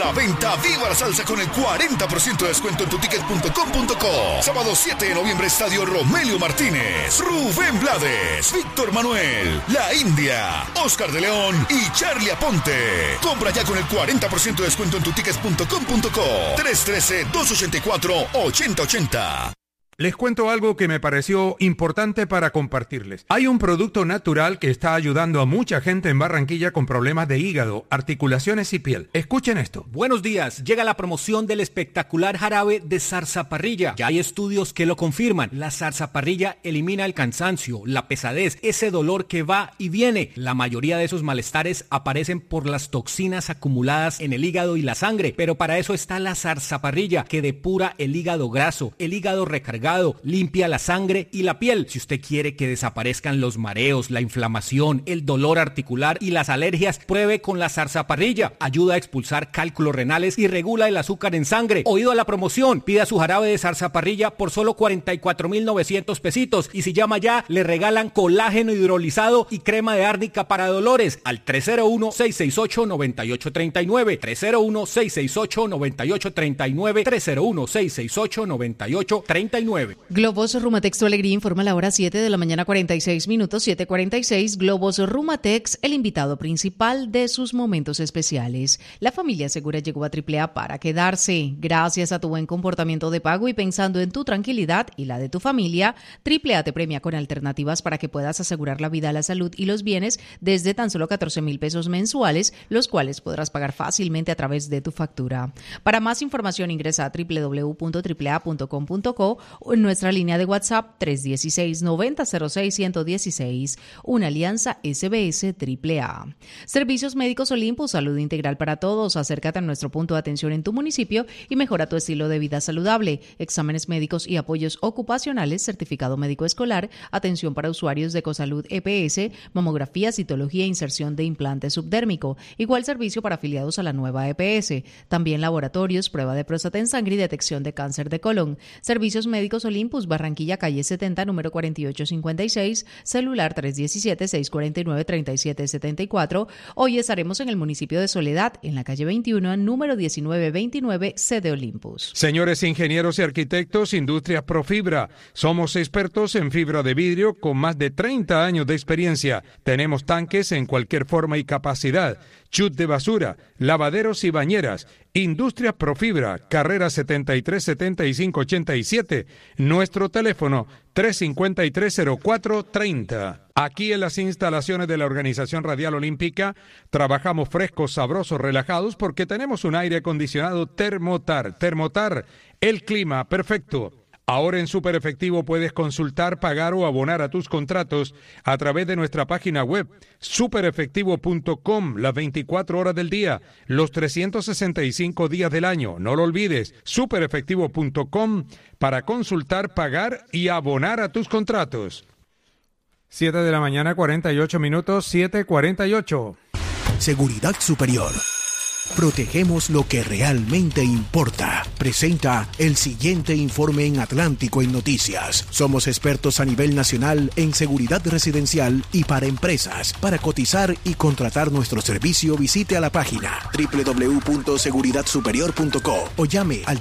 La venta Viva la Salsa con el 40% de descuento en tuticket.com.co. Sábado 7 de noviembre, Estadio Romelio Martínez, Rubén Blades, Víctor Manuel, La India, Oscar de León y Charlie Aponte. Compra ya con el 40% de descuento en tuticket.com.co. 313-284-8080. Les cuento algo que me pareció importante para compartirles. Hay un producto natural que está ayudando a mucha gente en Barranquilla con problemas de hígado, articulaciones y piel. Escuchen esto. Buenos días. Llega la promoción del espectacular jarabe de zarzaparrilla. Ya hay estudios que lo confirman. La zarzaparrilla elimina el cansancio, la pesadez, ese dolor que va y viene. La mayoría de esos malestares aparecen por las toxinas acumuladas en el hígado y la sangre. Pero para eso está la zarzaparrilla, que depura el hígado graso, el hígado recargado, limpia la sangre y la piel. Si usted quiere que desaparezcan los mareos, la inflamación, el dolor articular y las alergias, pruebe con la zarzaparrilla. Ayuda a expulsar cálculos renales y regula el azúcar en sangre. Oído a la promoción, pida su jarabe de zarzaparrilla por solo 44,900 pesitos, y si llama ya, le regalan colágeno hidrolizado y crema de árnica para dolores al 301-668-9839, 301-668-9839, 301-668-9839. Globos Rumatex Tu Alegría informa la hora 7 de la mañana 46 minutos, 7:46. Globos Rumatex, el invitado principal de sus momentos especiales. La familia segura llegó a AAA para quedarse. Gracias a tu buen comportamiento de pago y pensando en tu tranquilidad y la de tu familia, AAA te premia con alternativas para que puedas asegurar la vida, la salud y los bienes desde tan solo 14,000 pesos mensuales, los cuales podrás pagar fácilmente a través de tu factura. Para más información ingresa a www.aaa.com.co o en nuestra línea de WhatsApp 316-9006-116. Una alianza SBS AAA. Servicios Médicos Olympus, salud integral para todos. Acércate a nuestro punto de atención en tu municipio y mejora tu estilo de vida saludable. Exámenes médicos y apoyos ocupacionales, certificado médico escolar, atención para usuarios de Ecosalud EPS, mamografía, citología e inserción de implante subdérmico. Igual servicio para afiliados a la nueva EPS. También laboratorios, prueba de próstata en sangre y detección de cáncer de colon. Servicios Médicos Olympus, Barranquilla, calle 70, número 4856, celular 317-649-3774. Hoy estaremos en el municipio de Soledad, en la calle 21, número 1929, sede Olympus. Señores ingenieros y arquitectos, Industrias Profibra. Somos expertos en fibra de vidrio con más de 30 años de experiencia. Tenemos tanques en cualquier forma y capacidad, chut de basura, lavaderos y bañeras. Industrias Profibra, carrera 737587. Nuestro teléfono 353-0430. Aquí en las instalaciones de la Organización Radial Olímpica trabajamos frescos, sabrosos, relajados porque tenemos un aire acondicionado Thermotar. Thermotar, el clima perfecto. Ahora en Super Efectivo puedes consultar, pagar o abonar a tus contratos a través de nuestra página web superefectivo.com, las 24 horas del día, los 365 días del año. No lo olvides, superefectivo.com para consultar, pagar y abonar a tus contratos. 7 de la mañana, 48 minutos, 7:48. Seguridad Superior. Protegemos lo que realmente importa. Presenta el siguiente informe en Atlántico en Noticias. Somos expertos a nivel nacional en seguridad residencial y para empresas. Para cotizar y contratar nuestro servicio, visite a la página www.seguridadsuperior.co o llame al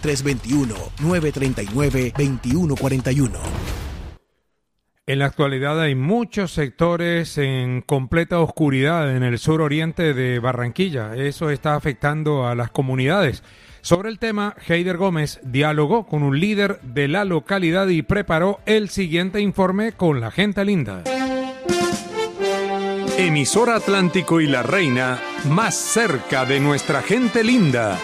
321-939-2141. En la actualidad hay muchos sectores en completa oscuridad en el suroriente de Barranquilla. Eso está afectando a las comunidades. Sobre el tema, Heider Gómez dialogó con un líder de la localidad y preparó el siguiente informe con la gente linda. Emisora Atlántico y La Reina, más cerca de nuestra gente linda.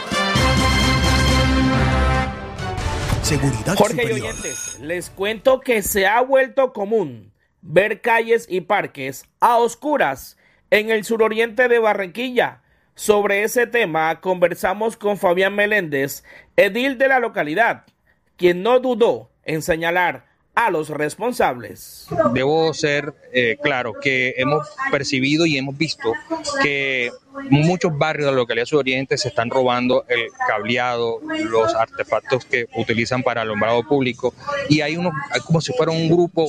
Seguridad Jorge Superior. y oyentes, les cuento que se ha vuelto común ver calles y parques a oscuras en el suroriente de Barranquilla. Sobre ese tema conversamos con Fabián Meléndez, edil de la localidad, quien no dudó en señalar a los responsables. Debo ser claro que hemos percibido y hemos visto que muchos barrios de la localidad suroriente se están robando el cableado, los artefactos que utilizan para alumbrado público, y hay como si fuera un grupo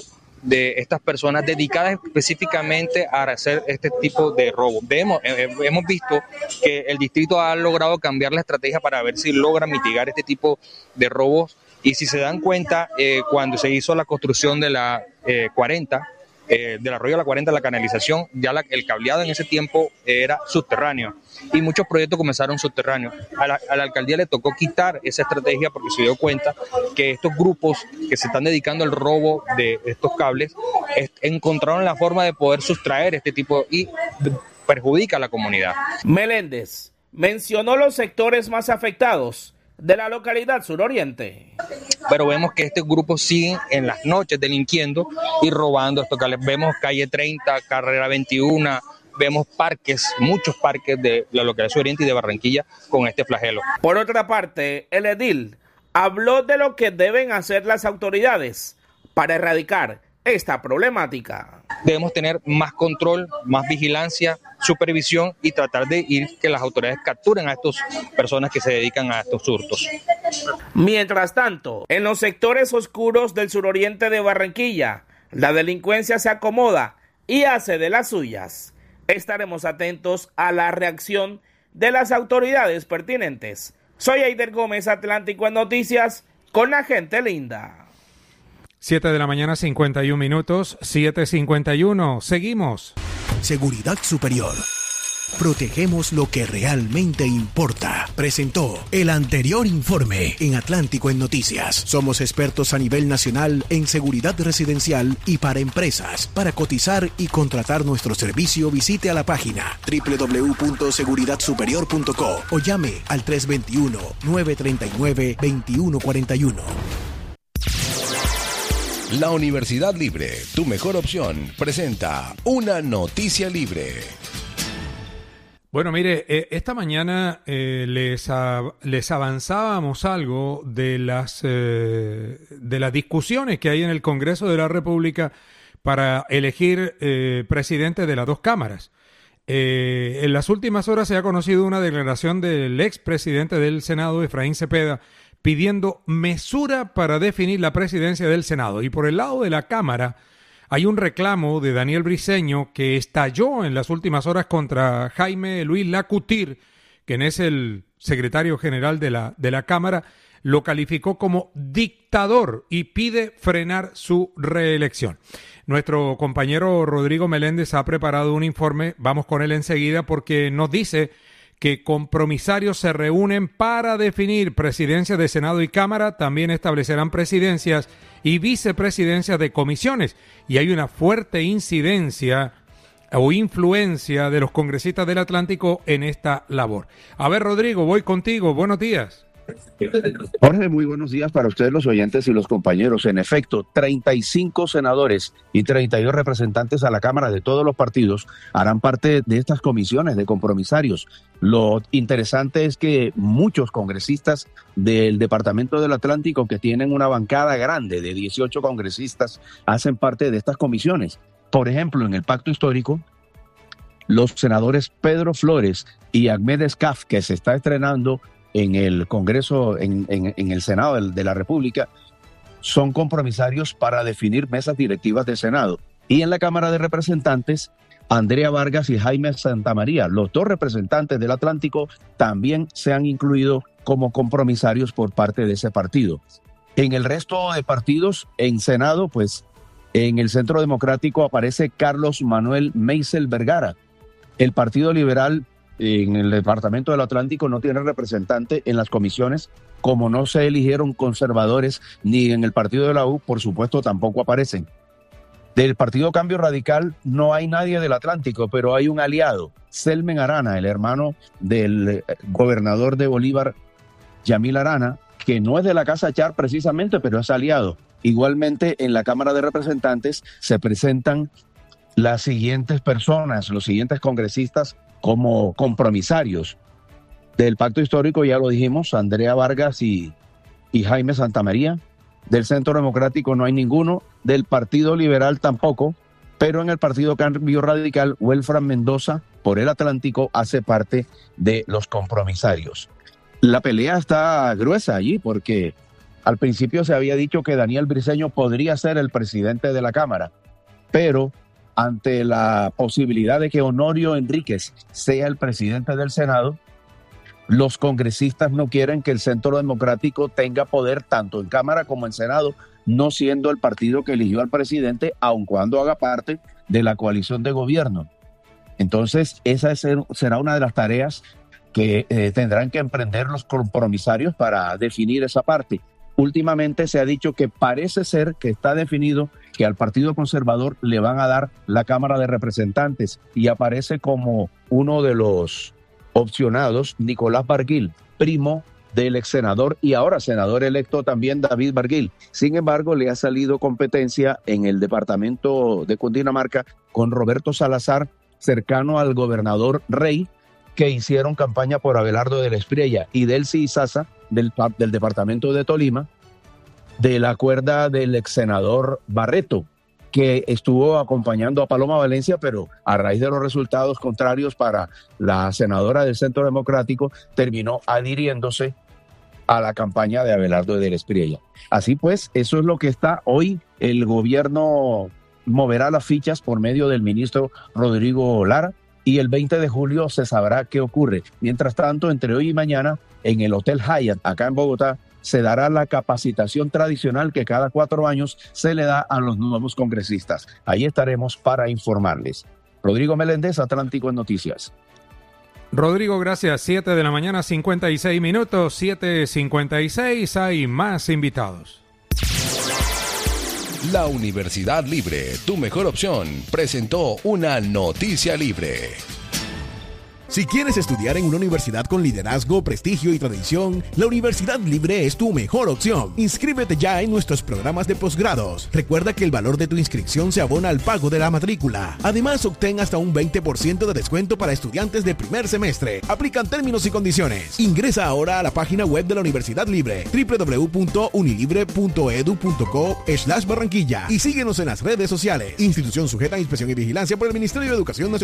de estas personas dedicadas específicamente a hacer este tipo de robo. Hemos visto que el distrito ha logrado cambiar la estrategia para ver si logra mitigar este tipo de robos, y si se dan cuenta, cuando se hizo la construcción de la 40, del arroyo de la 40, la canalización, ya el cableado en ese tiempo era subterráneo y muchos proyectos comenzaron subterráneos. A la alcaldía le tocó quitar esa estrategia porque se dio cuenta que estos grupos que se están dedicando al robo de estos cables encontraron la forma de poder sustraer este tipo y perjudica a la comunidad. Meléndez mencionó los sectores más afectados de la localidad suroriente. Pero vemos que estos grupos siguen en las noches delinquiendo y robando estos cables. Vemos calle 30, carrera 21, vemos parques, muchos parques de la localidad suroriente y de Barranquilla con este flagelo. Por otra parte, el edil habló de lo que deben hacer las autoridades para erradicar esta problemática. Debemos tener más control, más vigilancia, supervisión y tratar de que las autoridades capturen a estas personas que se dedican a estos hurtos. Mientras tanto, en los sectores oscuros del suroriente de Barranquilla, la delincuencia se acomoda y hace de las suyas. Estaremos atentos a la reacción de las autoridades pertinentes. Soy Eider Gómez, Atlántico en Noticias, con la gente linda. 7 de la mañana, 51 minutos, 7:51. Seguimos. Seguridad Superior. Protegemos lo que realmente importa. Presentó el anterior informe en Atlántico en Noticias. Somos expertos a nivel nacional en seguridad residencial y para empresas. Para cotizar y contratar nuestro servicio, visite a la página www.seguridadsuperior.co o llame al 321-939-2141. La Universidad Libre, tu mejor opción, presenta una noticia libre. Bueno, mire, esta mañana les avanzábamos algo de las discusiones que hay en el Congreso de la República para elegir presidente de las dos cámaras. En las últimas horas se ha conocido una declaración del expresidente del Senado, Efraín Cepeda, pidiendo mesura para definir la presidencia del Senado. Y por el lado de la Cámara hay un reclamo de Daniel Briceño que estalló en las últimas horas contra Jaime Luis Lacutir, quien es el secretario general de la Cámara. Lo calificó como dictador y pide frenar su reelección. Nuestro compañero Rodrigo Meléndez ha preparado un informe, vamos con él enseguida, porque nos dice que compromisarios se reúnen para definir presidencias de Senado y Cámara, también establecerán presidencias y vicepresidencias de comisiones, y hay una fuerte incidencia o influencia de los congresistas del Atlántico en esta labor. A ver, Rodrigo, voy contigo, buenos días. Jorge, muy buenos días para ustedes, los oyentes y los compañeros. En efecto, 35 senadores y 32 representantes a la Cámara de todos los partidos harán parte de estas comisiones de compromisarios. Lo interesante es que muchos congresistas del Departamento del Atlántico, que tienen una bancada grande de 18 congresistas, hacen parte de estas comisiones. Por ejemplo, en el Pacto Histórico, los senadores Pedro Flores y Ahmed Escaf, que se está estrenando en el Congreso, en el Senado de la República, son compromisarios para definir mesas directivas del Senado. Y en la Cámara de Representantes, Andrea Vargas y Jaime Santamaría, los dos representantes del Atlántico, también se han incluido como compromisarios por parte de ese partido. En el resto de partidos, en Senado, pues en el Centro Democrático aparece Carlos Manuel Meisel Vergara. El Partido Liberal en el Departamento del Atlántico no tiene representante en las comisiones, como no se eligieron conservadores ni en el partido de la U, por supuesto tampoco aparecen. Del Partido Cambio Radical no hay nadie del Atlántico, pero hay un aliado, Selmen Arana, el hermano del gobernador de Bolívar, Yamil Arana, que no es de la Casa Char precisamente, pero es aliado. Igualmente en la Cámara de Representantes se presentan las siguientes personas, los siguientes congresistas como compromisarios. Del Pacto Histórico ya lo dijimos, Andrea Vargas y Jaime Santamaría. Del Centro Democrático no hay ninguno, del Partido Liberal tampoco, pero en el Partido Cambio Radical, Wilfran Mendoza, por el Atlántico, hace parte de los compromisarios. La pelea está gruesa allí porque al principio se había dicho que Daniel Briceño podría ser el presidente de la Cámara, pero ante la posibilidad de que Honorio Enríquez sea el presidente del Senado, los congresistas no quieren que el Centro Democrático tenga poder tanto en Cámara como en Senado, no siendo el partido que eligió al presidente, aun cuando haga parte de la coalición de gobierno. Entonces, esa será una de las tareas que tendrán que emprender los compromisarios para definir esa parte. Últimamente se ha dicho que parece ser que está definido que al Partido Conservador le van a dar la Cámara de Representantes y aparece como uno de los opcionados Nicolás Barguil, primo del ex senador y ahora senador electo también David Barguil. Sin embargo, le ha salido competencia en el departamento de Cundinamarca con Roberto Salazar, cercano al gobernador Rey, que hicieron campaña por Abelardo de la Espriella, y Delcy Izaza del departamento de Tolima, de la cuerda del ex senador Barreto, que estuvo acompañando a Paloma Valencia, pero a raíz de los resultados contrarios para la senadora del Centro Democrático, terminó adhiriéndose a la campaña de Abelardo de la Espriella. Así pues, eso es lo que está hoy. El gobierno moverá las fichas por medio del ministro Rodrigo Lara y el 20 de julio se sabrá qué ocurre. Mientras tanto, entre hoy y mañana, en el Hotel Hyatt, acá en Bogotá, se dará la capacitación tradicional que cada 4 años se le da a los nuevos congresistas. Ahí estaremos para informarles. Rodrigo Meléndez, Atlántico en Noticias. Rodrigo, gracias. 7 de la mañana, 56 minutos, 7:56. Hay más invitados. La Universidad Libre, tu mejor opción, presentó una noticia libre. Si quieres estudiar en una universidad con liderazgo, prestigio y tradición, la Universidad Libre es tu mejor opción. Inscríbete ya en nuestros programas de posgrados. Recuerda que el valor de tu inscripción se abona al pago de la matrícula. Además, obtén hasta un 20% de descuento para estudiantes de primer semestre. Aplican términos y condiciones. Ingresa ahora a la página web de la Universidad Libre, www.unilibre.edu.co/Barranquilla, y síguenos en las redes sociales. Institución sujeta a inspección y vigilancia por el Ministerio de Educación Nacional.